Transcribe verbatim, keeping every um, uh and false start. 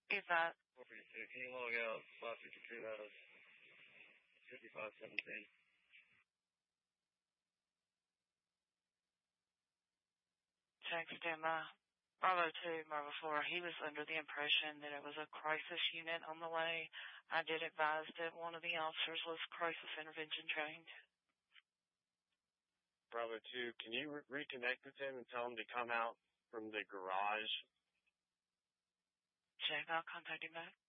Is that? four fifty-two. Can you log out five fifty-two out of fifty-five seventeen? Text him, uh, Bravo two, Bravo four. He was under the impression that it was a crisis unit on the way. I did advise that one of the officers was crisis intervention trained. Bravo two, can you re- reconnect with him and tell him to come out from the garage? Check, I'll contact him back.